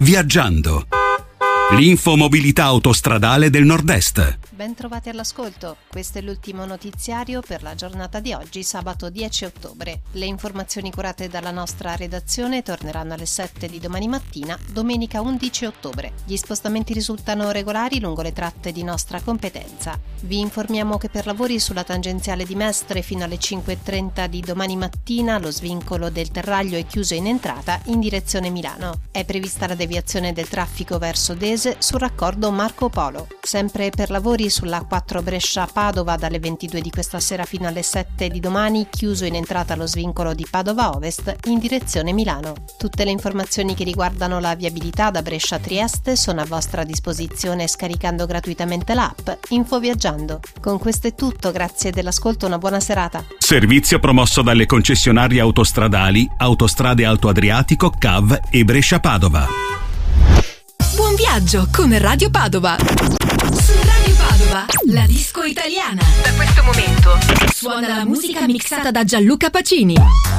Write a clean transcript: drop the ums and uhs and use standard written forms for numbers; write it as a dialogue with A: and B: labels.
A: Viaggiando. L'infomobilità autostradale del Nord-Est.
B: Ben trovati all'ascolto, questo è l'ultimo notiziario per la giornata di oggi, sabato 10 ottobre. Le informazioni curate dalla nostra redazione torneranno alle 7 di domani mattina, domenica 11 ottobre. Gli spostamenti risultano regolari lungo le tratte di nostra competenza. Vi informiamo che per lavori sulla tangenziale di Mestre fino alle 5:30 di domani mattina lo svincolo del Terraglio è chiuso in entrata in direzione Milano. È prevista la deviazione del traffico verso Dese sul raccordo Marco Polo. Sempre per lavori sulla 4 Brescia-Padova dalle 22 di questa sera fino alle 7 di domani, chiuso in entrata lo svincolo di Padova Ovest in direzione Milano. Tutte le informazioni che riguardano la viabilità da Brescia a Trieste sono a vostra disposizione scaricando gratuitamente l'app Info Viaggiando. Con questo è tutto, grazie dell'ascolto, una buona serata.
A: Servizio promosso dalle concessionarie autostradali Autostrade Alto Adriatico, CAV e Brescia-Padova.
C: Buon viaggio con Radio Padova. Su Radio Padova, la disco italiana. Da questo momento suona la musica mixata da Gianluca Pacini.